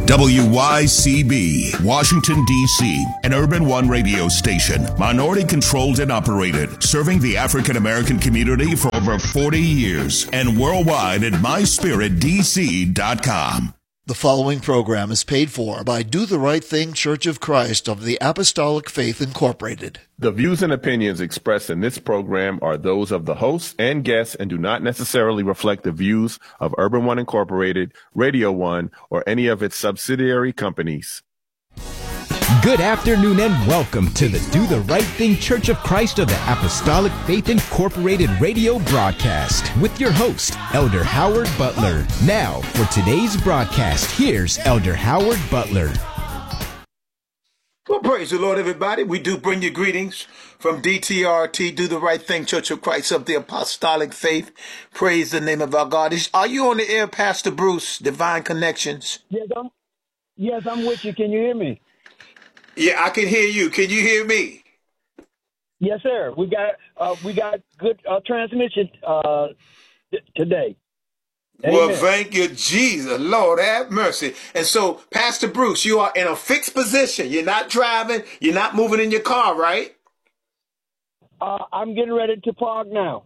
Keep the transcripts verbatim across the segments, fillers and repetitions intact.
W Y C B, Washington, D C, an Urban One radio station, minority-controlled and operated, serving the African-American community for over forty years, and worldwide at my spirit d c dot com. The following program is paid for by Do the Right Thing Church of Christ of the Apostolic Faith Incorporated. The views and opinions expressed in this program are those of the hosts and guests and do not necessarily reflect the views of Urban One Incorporated, Radio One, or any of its subsidiary companies. Good afternoon and welcome to the Do the Right Thing Church of Christ of the Apostolic Faith Incorporated radio broadcast with your host, Elder Howard Butler. Now, for today's broadcast, here's Elder Howard Butler. Well, praise the Lord, everybody. We do bring you greetings from D T R T, Do the Right Thing Church of Christ of the Apostolic Faith. Praise the name of our God. Is, are you on the air, Pastor Bruce, Divine Connections? Yes, I'm, yes, I'm with you. Can you hear me? Yeah, I can hear you. Can you hear me? Yes, sir. We got uh, we got good uh, transmission uh, th- today. Amen. Well, thank you, Jesus. Lord, have mercy. And so, Pastor Bruce, you are in a fixed position. You're not driving. You're not moving in your car, right? Uh, I'm getting ready to park now.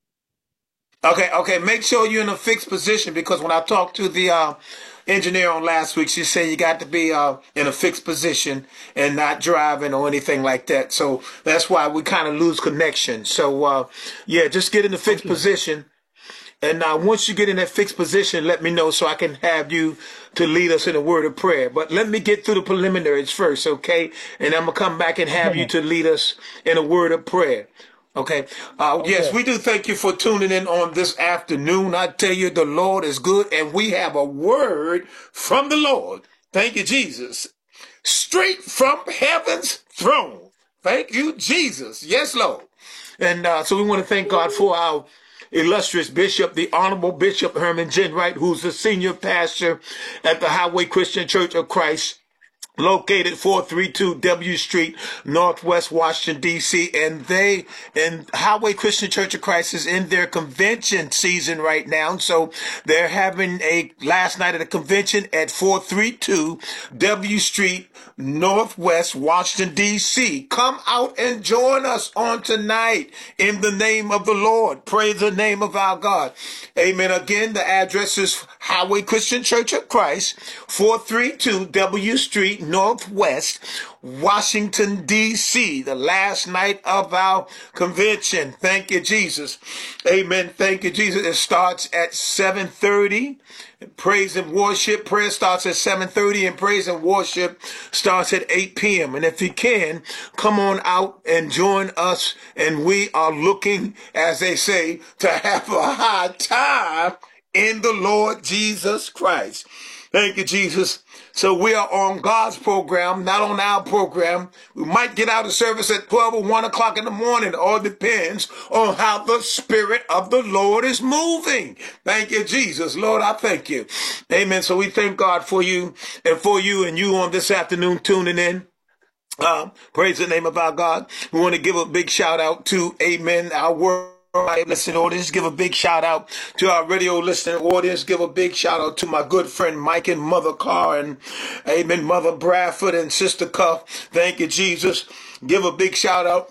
Okay, okay. Make sure you're in a fixed position, because when I talked to the uh, engineer on last week, she said you got to be uh, in a fixed position and not driving or anything like that. So that's why we kind of lose connection. So, uh, yeah, just get in a fixed okay. position. And uh, once you get in that fixed position, let me know so I can have you to lead us in a word of prayer. But let me get through the preliminaries first, okay? And I'm going to come back and have you to lead us in a word of prayer. Okay. Uh, okay. Yes, we do thank you for tuning in on this afternoon. I tell you, the Lord is good, and we have a word from the Lord. Thank you, Jesus. Straight from heaven's throne. Thank you, Jesus. Yes, Lord. And uh, so we want to thank God for our illustrious bishop, the Honorable Bishop Herman Jenright, who's the senior pastor at the Highway Christian Church of Christ, located four thirty-two W Street, Northwest Washington, D C And they, and Highway Christian Church of Christ is in their convention season right now. So they're having a last night at a convention at four thirty-two W Street, Northwest Washington, D C Come out and join us on tonight in the name of the Lord. Praise the name of our God. Amen. Again, the address is Highway Christian Church of Christ, four thirty-two W Street, Northwest Washington, D C The last night of our convention. Thank you, Jesus. Amen. Thank you, Jesus. It starts at seven thirty. Praise and worship. Prayer starts at seven thirty, and praise and worship starts at eight p.m. And if you can, come on out and join us. And we are looking, as they say, to have a high time in the Lord Jesus Christ. Thank you, Jesus. So we are on God's program, not on our program. We might get out of service at twelve or one o'clock in the morning. It all depends on how the Spirit of the Lord is moving. Thank you, Jesus. Lord, I thank you. Amen. So we thank God for you and for you and you on this afternoon tuning in. Uh, praise the name of our God. We want to give a big shout out to, amen, our word. All right, listening audience, give a big shout out to our radio listening audience. Give a big shout out to my good friend Mike and Mother Carr and amen, Mother Bradford and Sister Cuff. Thank you, Jesus. Give a big shout out,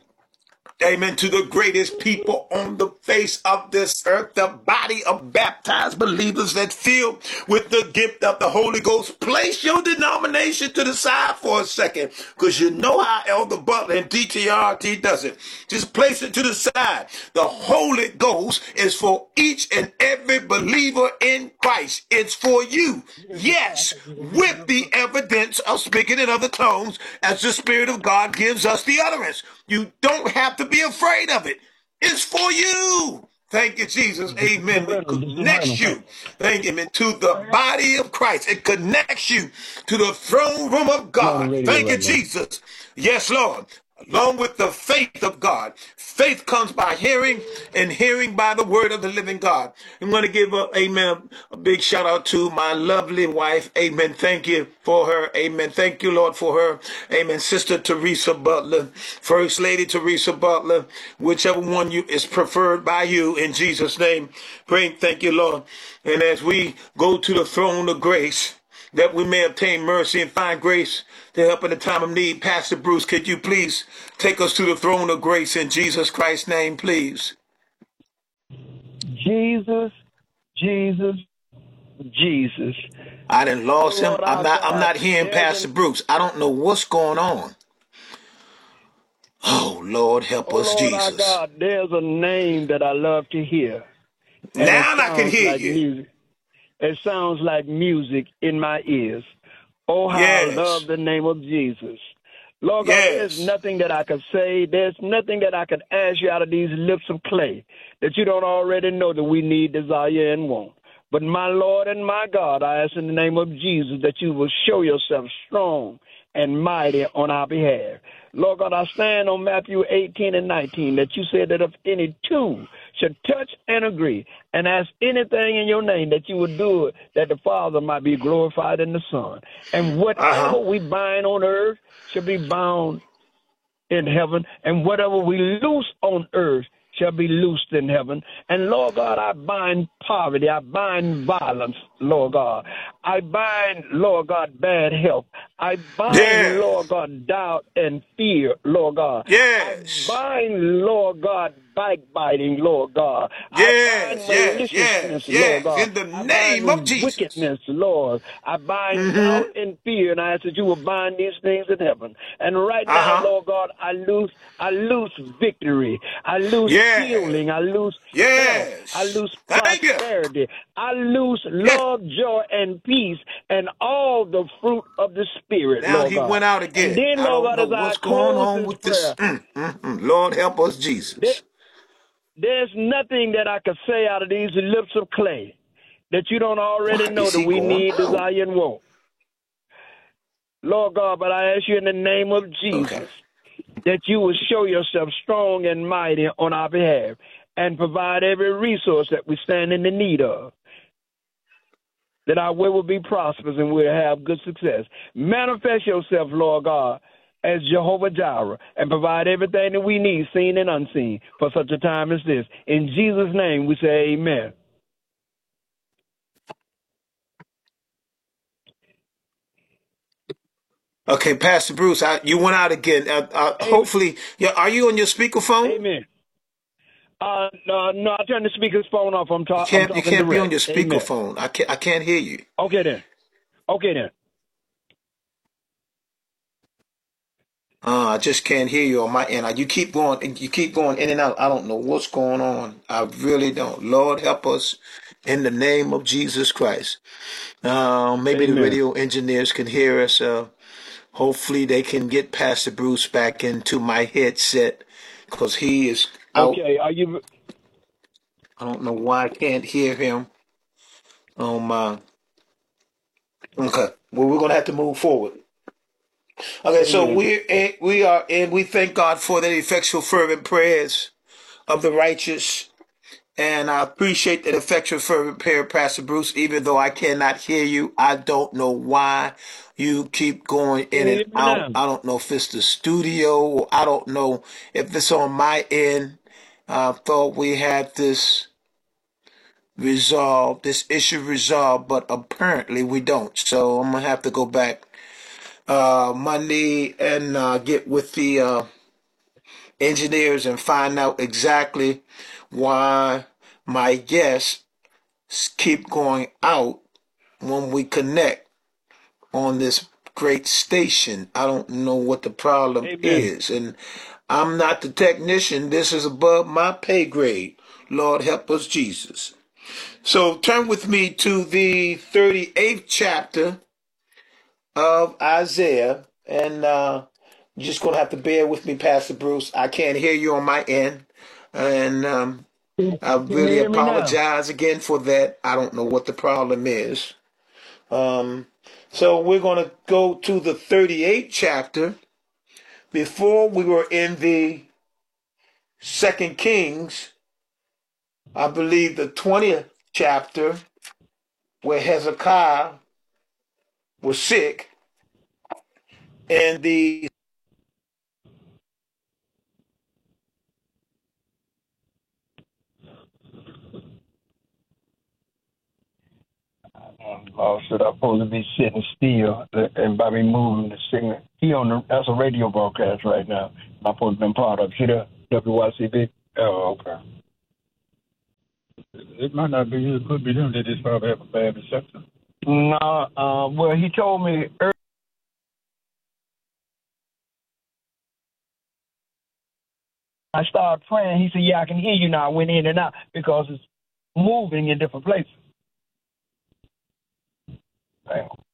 amen, to the greatest people on the face of this earth, the body of baptized believers that filled with the gift of the Holy Ghost. Place your denomination to the side for a second, because you know how Elder Butler and D T R T does it. Just place it to the side. The Holy Ghost is for each and every believer in Christ. It's for you. Yes, with the evidence of speaking in other tongues as the Spirit of God gives us the utterance. You don't have to be afraid of it. It's for you. Thank you, Jesus. Amen. It connects you. Thank you, amen, to the body of Christ. It connects you to the throne room of God. Thank you, Jesus. Yes, Lord. Along with the faith of God. Faith comes by hearing, and hearing by the word of the living God. I'm going to give a, amen, a big shout out to my lovely wife. Amen. Thank you for her. Amen. Thank you, Lord, for her. Amen. Sister Teresa Butler, First Lady Teresa Butler, whichever one you is preferred by you, in Jesus' name. Praying, thank you, Lord. And as we go to the throne of grace, that we may obtain mercy and find grace to help in the time of need. Pastor Bruce, could you please take us to the throne of grace in Jesus Christ's name, please? Jesus, Jesus, Jesus. I done lost Oh, him. Lord I'm our not I'm God, not hearing there's Pastor an, Bruce. I don't know what's going on. Oh, Lord, help oh, us, Lord our Jesus. God, there's a name that I love to hear, and it Now I can sounds hear like you. music. It sounds like music in my ears. Oh, how I Yes. love the name of Jesus. Lord God, there's Yes. nothing that I could say. There's nothing that I could ask you out of these lips of clay that you don't already know that we need, desire, and want. But my Lord and my God, I ask in the name of Jesus that you will show yourself strong and mighty on our behalf. Lord God, I stand on Matthew eighteen and nineteen that you said that if any two should touch and agree and ask anything in your name, that you would do it, that the Father might be glorified in the Son. And Uh-huh. whatever we bind on earth shall be bound in heaven, and whatever we loose on earth shall be loosed in heaven. And Lord God, I bind poverty, I bind violence, Lord God. I bind, Lord God, bad health. I bind, Yeah. Lord God, doubt and fear, Lord God. I Yes. bind, Lord God, backbiting, Lord God. I bind Yes. Yes. maliciousness, Yes. Lord Yes. God. In the I name of bind Jesus. wickedness, Lord. I bind doubt Mm-hmm. and fear, and I ask that you will bind these things in heaven. And right now, Uh-huh. Lord God, I lose, I lose victory. I lose Yeah. healing. I lose health. I Yes. lose Thank you. prosperity. I lose Yes. love, joy, and peace, and all the fruit of the Spirit, Now Lord he God. went out And again. then, I Lord don't God, know as I what's going close on this with this. prayer, Mm, mm, mm. Lord, help us, there, Jesus. there's nothing that I could say out of these lips of clay that you don't already Why know is that he we going need, out? desire, and want. Lord God, but I ask you in the name of Okay. Jesus that you will show yourself strong and mighty on our behalf and provide every resource that we stand in the need of, that our way will be prosperous and we'll have good success. Manifest yourself, Lord God, as Jehovah Jireh, and provide everything that we need, seen and unseen, for such a time as this. In Jesus' name we say amen. Okay, Pastor Bruce, I, you went out again. Uh, uh, Amen. hopefully, yeah, are you on your speakerphone? Amen. Uh, no, no, I turned the speaker's phone off. I'm, You ta- I'm can't. You talking can't be on direct. your Amen. speakerphone. I can't. I can't hear you. Okay then. Okay then. Uh, I just can't hear you on my end. Uh, You keep going. You keep going in and out. I don't know what's going on. I really don't. Lord, help us in the name of Jesus Christ. Uh, maybe the Amen. radio engineers can hear us. Uh, hopefully, they can get Pastor Bruce back into my headset because he is out. Okay. Are you? I don't know why I can't hear him on my. Okay. Well, we're gonna have to move forward. Okay, so Amen. we we are and we thank God for the effectual fervent prayers of the righteous, and I appreciate that effectual fervent prayer, Pastor Bruce. Even though I cannot hear you, I don't know why you keep going Can in you and hear me now? out. I don't know if it's the studio, or I don't know if it's on my end. I thought we had this resolved, this issue resolved, but apparently we don't. So I'm gonna have to go back uh, Monday and uh, get with the uh, engineers and find out exactly why my guests keep going out when we connect on this great station. I don't know what the problem Amen. is, and I'm not the technician. This is above my pay grade. Lord help us, Jesus. So turn with me to the thirty-eighth chapter of Isaiah, and uh, you're just going to have to bear with me, Pastor Bruce. I can't hear you on my end, and um, Can I you really hear me now? apologize again for that. I don't know what the problem is. Um, so we're going to go to the thirty-eighth chapter. Before we were in the Second Kings, I believe the twentieth chapter, where Hezekiah was sick, and the Uh, should I supposed to be sitting still, and by me moving the signal? He on the, that's a radio broadcast right now. I'm supposed to be part of. See the W Y C B? Oh, okay. It might not be you. It could be them. They just probably have a bad reception. No, uh, well, he told me earlier. I started praying. He said, yeah, I can hear you now. I went in and out because it's moving in different places. Damn.